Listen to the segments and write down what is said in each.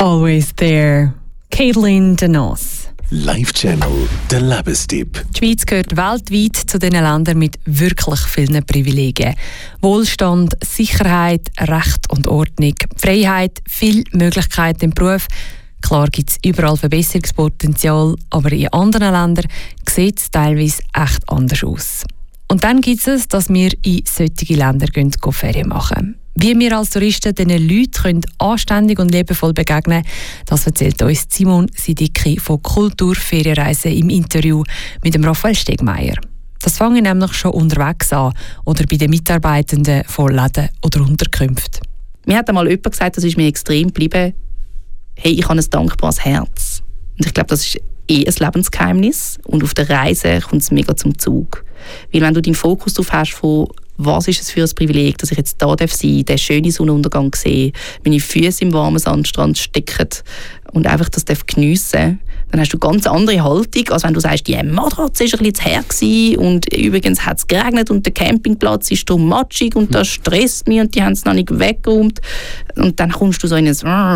Always There. Caitlin Denos. Live-Channel, der Lebenstipp. Die Schweiz gehört weltweit zu den Ländern mit wirklich vielen Privilegien. Wohlstand, Sicherheit, Recht und Ordnung, Freiheit, viele Möglichkeiten im Beruf. Klar gibt es überall Verbesserungspotenzial, aber in anderen Ländern sieht es teilweise echt anders aus. Und dann gibt es, dass wir in solche Länder Ferien machen. Wie wir als Touristen diesen Leuten anständig und liebevoll begegnen können, das erzählt uns Simon Siddiqui von Kulturferienreisen im Interview mit dem Raphael Stegmeier. Das fange ich nämlich schon unterwegs an oder bei den Mitarbeitenden von Läden oder Unterkünften. Mir hat einmal jemand gesagt, das ist mir extrem geblieben, hey, ich habe ein dankbares Herz. Und ich glaube, das ist ein Lebensgeheimnis. Und auf der Reise kommt es mega zum Zug. Weil wenn du deinen Fokus darauf hast, von was ist es für ein Privileg, dass ich jetzt da sein darf, den schönen Sonnenuntergang sehe, meine Füße im warmen Sandstrand stecken und einfach das geniessen, dann hast du eine ganz andere Haltung, als wenn du sagst, die Matratze war ein bisschen zu her gewesen und übrigens hat es geregnet und der Campingplatz ist so matschig und das stresst mich und die haben es noch nicht weggeräumt. Und dann kommst du so in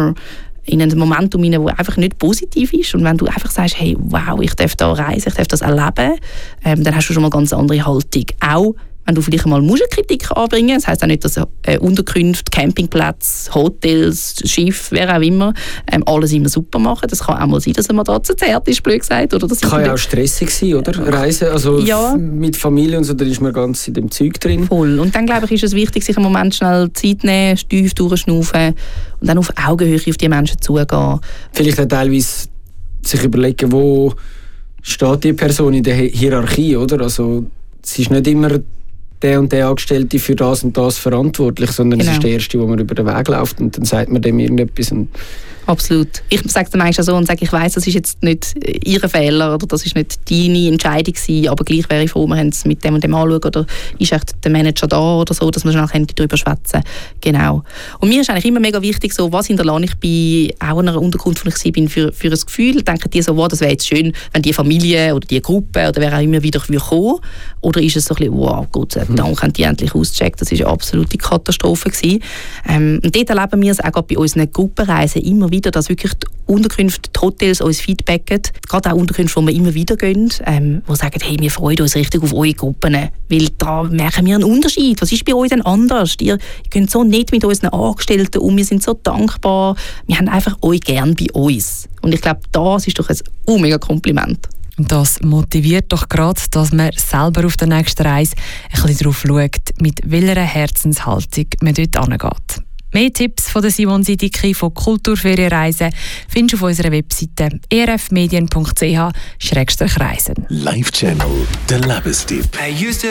ein Momentum hinein, das einfach nicht positiv ist. Und wenn du einfach sagst, hey, wow, ich darf da reisen, ich darf das erleben, dann hast du schon mal eine ganz andere Haltung. Auch wenn du vielleicht einmal Kritik anbringen musst. Das heisst auch nicht, dass Unterkünfte, Campingplätze, Hotels, Schiffe, wer auch immer, alles immer super machen. Das kann auch mal sein, dass eine Matratze zu hart ist, blöd gesagt. Oder das kann ja auch stressig sein, oder? Reisen, also ja. Mit Familie und so, da ist man ganz in dem Zeug drin. Voll. Und dann, glaube ich, ist es wichtig, sich einen Moment schnell Zeit nehmen, tief durchschnaufen und dann auf Augenhöhe auf die Menschen zugehen. Vielleicht auch teilweise sich überlegen, wo steht die Person in der Hierarchie, oder? Also, es ist nicht immer der und der Angestellte für das und das verantwortlich, sondern es ist der Erste, wo man über den Weg läuft und dann sagt man dem irgendetwas. Absolut. Ich sage dann manchmal so und sage, ich weiss, das ist jetzt nicht Ihr Fehler oder das ist nicht deine Entscheidung gewesen, aber gleich wäre ich froh, wir haben es mit dem und dem anschauen oder ist echt der Manager da oder so, dass wir schnell darüber schwätzen. Genau. Und mir ist eigentlich immer mega wichtig, so, was hinterlasse ich bei auch einer Unterkunft, wo ich bin, für ein Gefühl. Denken die so, wow, das wäre jetzt schön, wenn die Familie oder die Gruppe oder wer auch immer wieder kommen. Oder ist es so ein bisschen, wow, Gott sei Dank haben die endlich ausgecheckt, das war eine absolute Katastrophe gewesen. Und dort erleben wir es auch bei unseren Gruppenreisen immer wieder, dass wirklich die Unterkünfte, die Hotels uns feedbacken. Gerade auch Unterkünfte, wo wir immer wieder gehen, die sagen, hey, wir freuen uns richtig auf eure Gruppen, weil da merken wir einen Unterschied. Was ist bei euch denn anders? Ihr geht so nett mit unseren Angestellten um, wir sind so dankbar. Wir haben einfach euch gern bei uns. Und ich glaube, das ist doch ein mega Kompliment. Und das motiviert doch gerade, dass man selber auf der nächsten Reise ein bisschen darauf schaut, mit welcher Herzenshaltung man dort hingeht. Mehr Tipps von Simon Siddiqui von Kulturferienreisen findest du auf unserer Webseite erfmedien.ch/reisen. Live-Channel, der Lebenstipp.